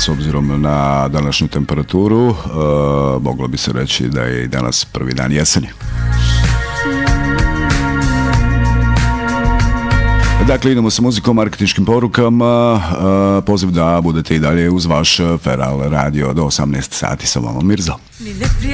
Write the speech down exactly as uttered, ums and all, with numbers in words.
s obzirom na današnju temperaturu, uh, moglo bi se reći da je i danas prvi dan jeseni. Dakle, idemo sa muzikom, marketinškim porukama, uh, poziv da budete i dalje uz vaš Feral Radio do osamnaest sati sa vama Mirza.